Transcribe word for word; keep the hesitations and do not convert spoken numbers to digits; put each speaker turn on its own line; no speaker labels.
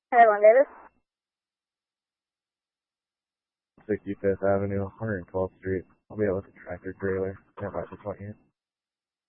Everyone Davis.
sixty-fifth Avenue, one hundred twelfth Street. I'll be out with a tractor trailer. Can't watch the twentieth.